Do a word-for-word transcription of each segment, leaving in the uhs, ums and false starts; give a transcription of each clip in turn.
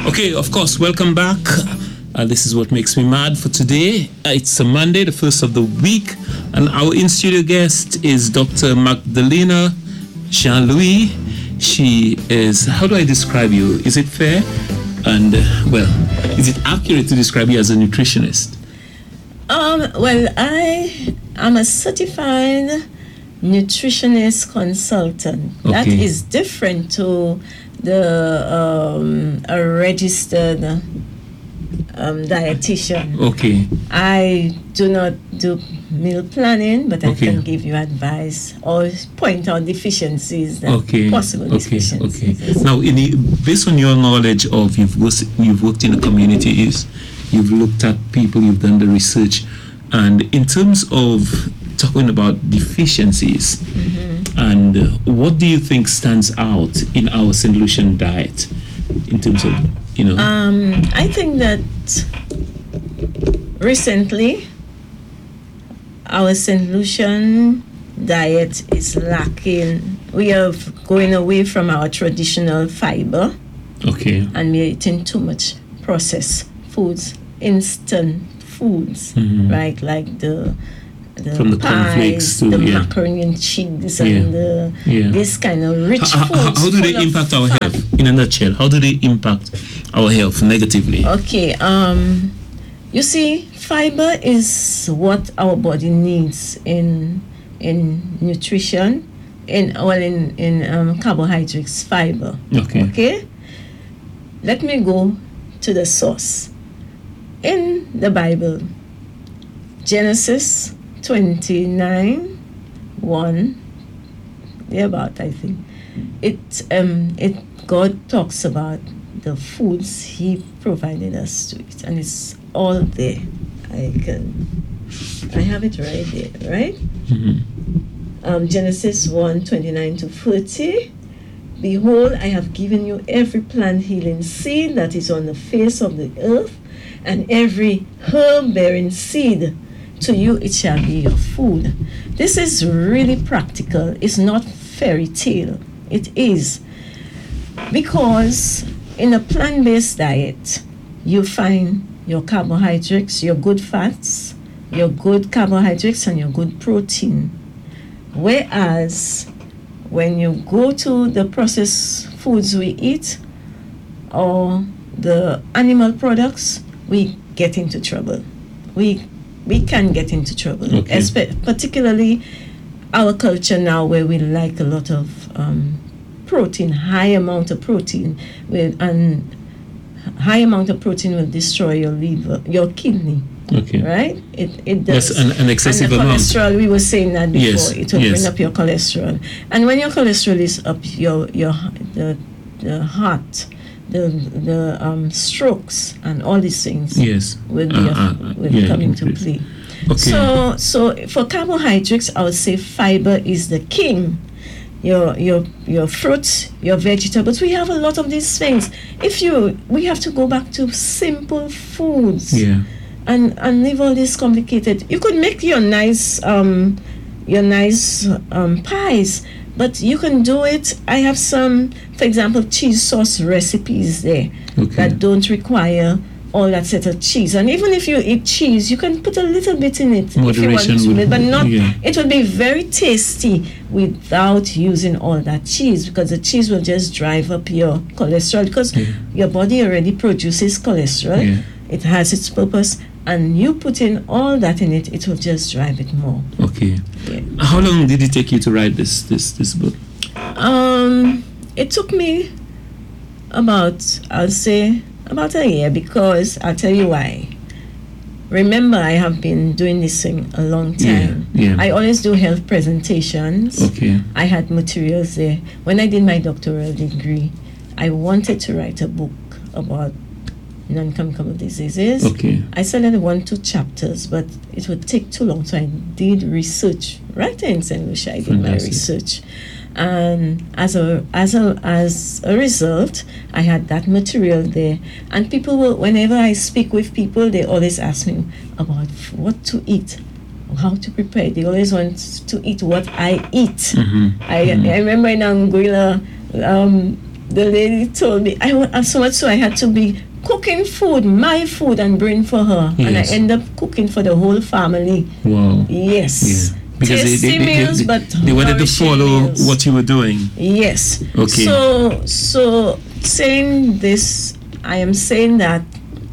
Okay, of course, welcome back. Uh, this is What Makes Me Mad for today. Uh, it's a Monday, the first of the week, and our in-studio guest is Doctor Magdalena Jean-Louis. She is, how do I describe you? Is it fair? And, uh, well, is it accurate to describe you as a nutritionist? Um, well, I am a certified nutritionist consultant. Okay. That is different to the um, a registered um, dietitian. Okay. I do not do meal planning, but I Okay. can give you advice or point out deficiencies, that Okay. possible Okay. deficiencies. Okay. Now, in the, based on your knowledge of you've worked, you've worked in the communities, you've looked at people, you've done the research, and in terms of talking about deficiencies, mm-hmm. and uh, what do you think stands out in our Saint Lucian diet in terms of, you know? Um, I think that recently our Saint Lucian diet is lacking. We are going away from our traditional fiber. Okay. And we're eating too much processed foods, instant foods, mm-hmm. right? Like the the From the pies, to, the yeah. macaroni and cheese, Yeah. and the, Yeah. this kind of rich How, foods. how, how do they full of impact our fat. health? In a nutshell, how do they impact our health negatively? Okay, um, you see, fiber is what our body needs in in nutrition, in well in in um, carbohydrates, fiber. Okay. Okay. Let me go to the source. In the Bible, Genesis twenty-nine, one, about I think, it um it God talks about the foods He provided us to eat, and it's all there. I can, I have it right there, right? Mm-hmm. Um, Genesis one, twenty-nine to thirty. Behold, I have given you every plant healing seed that is on the face of the earth, and every herb bearing seed. To you it shall be your food. This is really practical. It's not fairy tale. It is. Because in a plant-based diet, you find your carbohydrates, your good fats, your good carbohydrates, and your good protein. Whereas when you go to the processed foods we eat or the animal products, we get into trouble. We we can get into trouble, Okay. Espe- particularly our culture now, where we like a lot of um, protein, high amount of protein, with and high amount of protein will destroy your liver, your kidney. Okay. Right? It it does. Yes, an, an excessive and the amount. cholesterol, we were saying that before. Yes, It will yes. bring up your cholesterol, and when your cholesterol is up, your your the the heart, the the um strokes and all these things Yes. will be Uh, a- uh, will yeah, come into increase. play. Okay. So so for carbohydrates, I would say fiber is the king. Your your your fruits, your vegetables. We have a lot of these things. If you, we have to go back to simple foods. Yeah. And and leave all this complicated. You could make your nice um your nice um pies, but you can do it. I have some, for example, cheese sauce recipes there Okay. that don't require all that set of cheese. And even if you eat cheese, you can put a little bit in it if you want Moderation to, would- but not. yeah. It will be very tasty without using all that cheese, because the cheese will just drive up your cholesterol, because Yeah. your body already produces cholesterol. Yeah. It has its purpose, and you put in all that in it, it will just drive it more. Okay. Yeah. How long did it take you to write this this this book? Um, it took me about, I'll say, about a year, because I'll tell you why. Remember, I have been doing this thing a long time. Yeah, yeah. I always do health presentations. Okay. I had materials there. When I did my doctoral degree, I wanted to write a book about non-communicable diseases. Okay. I started one, two chapters, but it would take too long, so I did research right in Saint Lucia. I did my Fantastic. research, and as a as a as a result, I had that material there. And people will, whenever I speak with people, they always ask me about f- what to eat, how to prepare. They always want to eat what I eat. Mm-hmm. I Mhm. I remember in Anguilla, um, the lady told me I wa- so much so I had to be cooking food, my food, and bring for her, Yes. and I end up cooking for the whole family. Wow. Yes. Yeah. Because they, Tasty they, they, meals, they, but they wanted to nourishing follow meals. what you were doing. Yes. Okay. So, so saying this, I am saying that.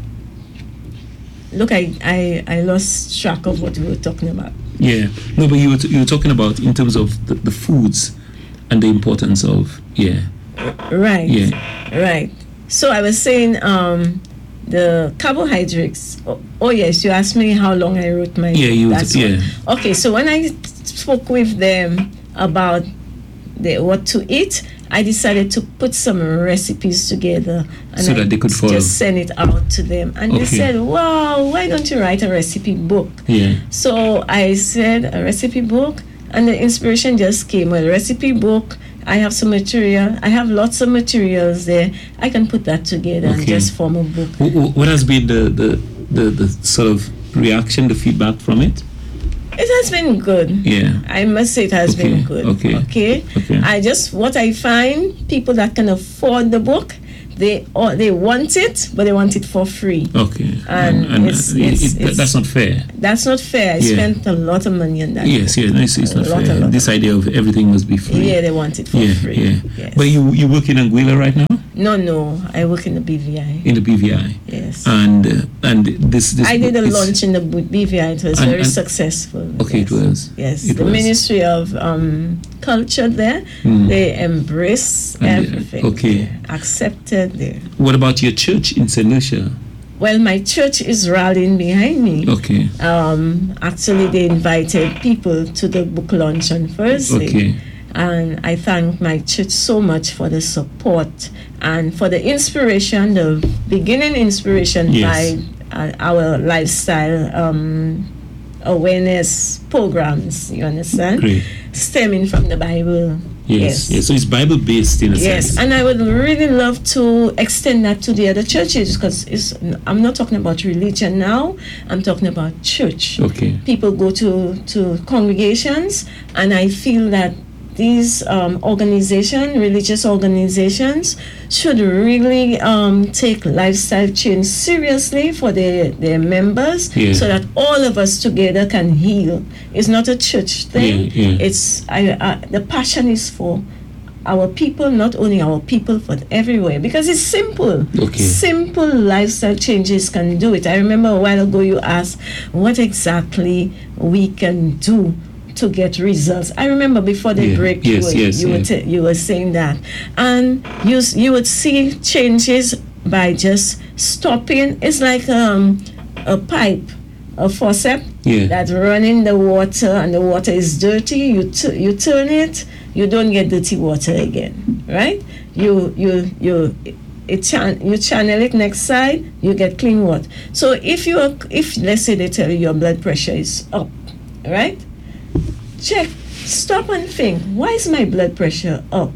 Look, I, I, I lost track of what we were talking about. Yeah. No, but you were, t- you were talking about in terms of the, the foods and the importance of, yeah. Right. Yeah. Right. So I was saying um, the carbohydrates. Oh, oh yes, you asked me how long I wrote my. Yeah, you. that's Yeah. what- Okay, so when I spoke with them about the, what to eat, I decided to put some recipes together and So I that they could follow. just send it out to them. And Okay. they said, wow, why don't you write a recipe book? Yeah. So I said a recipe book, and the inspiration just came. Well, recipe book, I have some material. I have lots of materials there. I can put that together and Okay. just form a book. Wh- wh- What has been the, the, the, the sort of reaction, the feedback from it? It has been good. Yeah. I must say it has Okay, been good. okay, Okay. okay. I just what I find people that can afford the book, they or they want it, but they want it for free. Okay. And it's- it- it's- it- it's- that's not fair. That's not fair. I Yeah. spent a lot of money on that. Yes, book. yeah, no, it's, it's A not lot, a fair. lot, This a lot. idea of everything must be free. Yeah, they want it for yeah, free. yeah. Yes. But you you work in Anguilla right now, No, no. I work in the B V I. in the B V I, Yes. and uh, and this this. I did a it's- launch in the B V I. It was And- very and- successful. Okay, yes. it was. Yes, It the was. Ministry of um, Culture there, Mm. they embrace And, uh, everything. okay. They accepted. They, What about your church in Saint Lucia? well, my church is rallying behind me. Okay, Um, actually, they invited people to the book launch on Thursday. okay, And I thank my church so much for the support and for the inspiration, the beginning inspiration Yes. by uh, our lifestyle um, awareness programs, you understand? great. Stemming from the Bible. Yes, yes. So it's Bible based in a Yes, sense. and I would really love to extend that to the other churches because it's, I'm not talking about religion now, I'm talking about church. Okay. People go to, to congregations, and I feel that these um, organizations, religious organizations, should really um, take lifestyle change seriously for their, their members, Yeah. so that all of us together can heal. It's not a church thing. Yeah, yeah. It's I, I, the passion is for our people, not only our people, but everywhere, because it's simple. Okay. Simple lifestyle changes can do it. I remember a while ago you asked what exactly we can do to get results. I remember before the Yeah, break, yes, you, were, yes, you, were yeah. t- you were saying that, and you s- you would see changes by just stopping. It's like um, a pipe, a faucet Yeah. that's running the water, and the water is dirty. You t- you turn it, you don't get dirty water again, right? You you you. It chan- you channel it next side, you get clean water. So if you are, if let's say they tell you your blood pressure is up, right? Check, stop and think, why is my blood pressure up?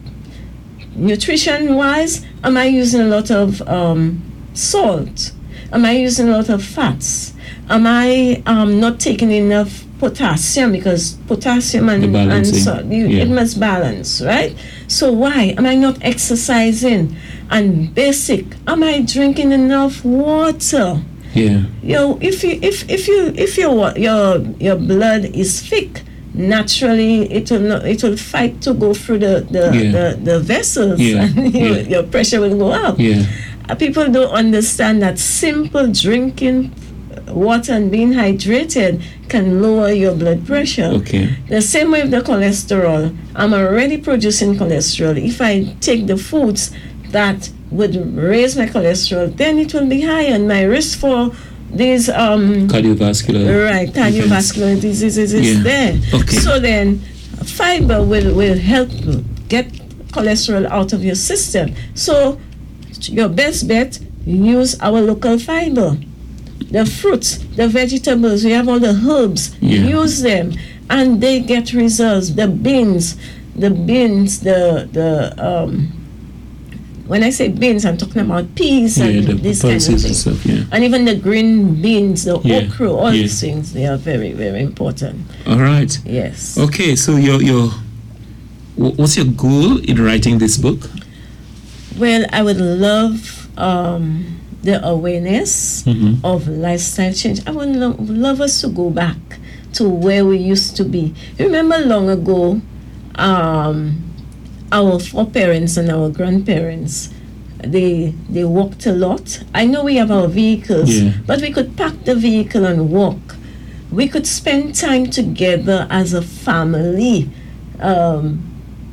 Nutrition wise, am I using a lot of um, salt? Am I using a lot of fats? Am I um, not taking enough potassium? Because potassium and, The and balancing, salt, you, yeah. it must balance, right? So why am I not exercising? And basic, am I drinking enough water? Yeah. You know, if you if if you if your wa- your your blood is thick, naturally it will not, it will fight to go through the the, Yeah. the, the vessels, Yeah, and your, yeah. your pressure will go up. Yeah. Uh, People don't understand that simple drinking water and being hydrated can lower your blood pressure. Okay. The same way with the cholesterol. I'm already producing cholesterol. If I take the foods that would raise my cholesterol, then it will be high, and my risk for these um Cardiovascular. right events. cardiovascular diseases is Yeah. there. Okay. So then fiber will, will help get cholesterol out of your system. So your best bet, use our local fiber. The fruits, the vegetables, we have all the herbs, Yeah. use them, and they get results. The beans, the beans, the the um when I say beans, I'm talking about peas Yeah, and the these kind of pulses and things. stuff. Yeah. And even the green beans, the Yeah, okra, all yeah. these things, they are very, very important. All right. Yes. Okay. So your your wh- what's your goal in writing this book? Well, I would love um, the awareness Mhm. of lifestyle change. I would lo- love us to go back to where we used to be. Remember long ago, um, our foreparents and our grandparents, they they walked a lot. I know we have our vehicles, Yeah. but we could park the vehicle and walk. We could spend time together as a family. Um,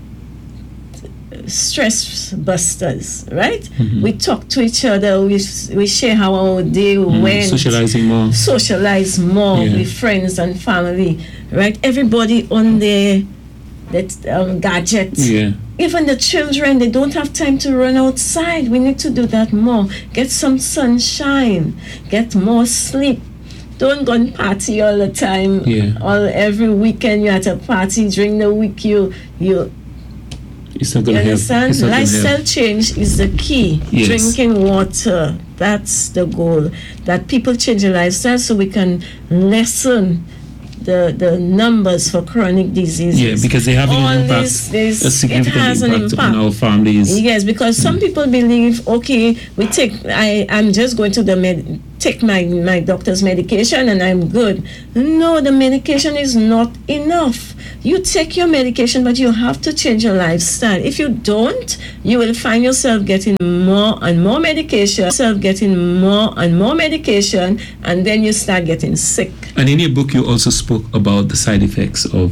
stress busters, right? Mhm. We talk to each other, we we share how our day Mm, went, socializing more. socialize more Yeah. with friends and family, right? Everybody on their that um, gadgets. Yeah. Even the children, they don't have time to run outside. We need to do that more. Get some sunshine. Get more sleep. Don't go and party all the time. Yeah. All every weekend you're at a party. During the week you you It's not you gonna help. understand? It's not gonna Lifestyle help. change is the key. Yes. Drinking water, that's the goal. That people change their lifestyle so we can lessen the the numbers for chronic diseases. Yeah, because they have an All impact, this, this, a it significant has an impact, impact. on our families. Yes, because some people believe, okay, we take, I, I'm just going to the med, take my, my doctor's medication and I'm good. No, the medication is not enough. You take your medication, but you have to change your lifestyle. If you don't, you will find yourself getting more and more medication, yourself getting more and more medication, and then you start getting sick. And in your book, you also spoke about the side effects of